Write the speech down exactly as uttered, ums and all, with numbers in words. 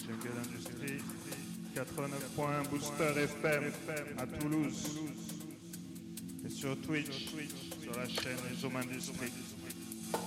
Jungle Industrie, quatre-vingt-neuf point un Booster F M à Toulouse. Et sur Twitch, sur la chaîne Zoom Industrie.